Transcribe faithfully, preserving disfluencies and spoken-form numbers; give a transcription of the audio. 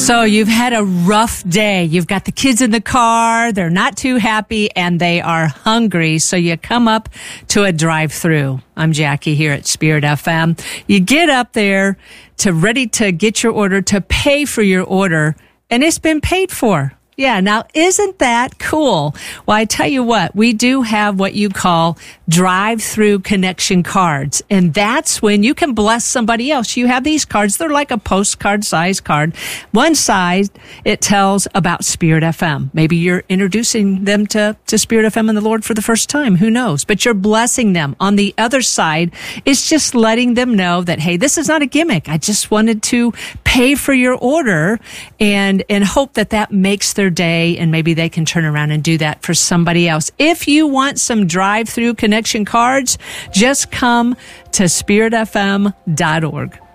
So you've had a rough day. You've got the kids in the car. They're not too happy and they are hungry. So you come up to a drive-through. I'm Jackie here at Spirit F M. You get up there to ready to get your order, to pay for your order, and it's been paid for. Yeah, now isn't that cool? Well, I tell you what, we do have what you call drive-through connection cards, and that's when you can bless somebody else. You have these cards, they're like a postcard-sized card. One side, it tells about Spirit F M. Maybe you're introducing them to, to Spirit F M and the Lord for the first time, who knows? But you're blessing them. On the other side, it's just letting them know that, hey, this is not a gimmick. I just wanted to pay for your order and, and hope that that makes their day, and maybe they can turn around and do that for somebody else. If you want some drive-through connection cards, just come to spirit f m dot org.